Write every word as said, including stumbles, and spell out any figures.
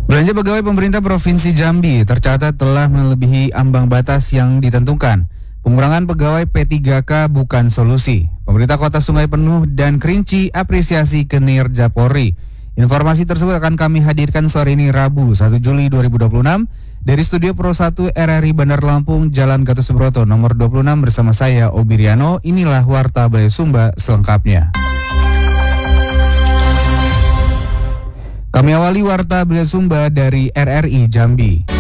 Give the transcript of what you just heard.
Belanja pegawai pemerintah Provinsi Jambi tercatat telah melebihi ambang batas yang ditentukan. Pengurangan pegawai P tiga K bukan solusi. Pemerintah Kota Sungai Penuh dan Kerinci apresiasi kinerja Polri. Informasi tersebut akan kami hadirkan sore ini Rabu satu Juli dua ribu dua puluh enam dari Studio Pro satu R R I Bandar Lampung, Jalan Gatot Subroto nomor dua puluh enam bersama saya Obiriano. Inilah Warta Balai Sumba selengkapnya. Kami awali Warta Balai Sumba dari R R I Jambi.